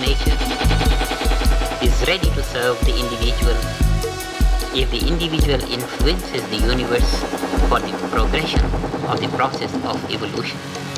nature is ready to serve the individual if the individual influences the universe for the progression of the process of evolution.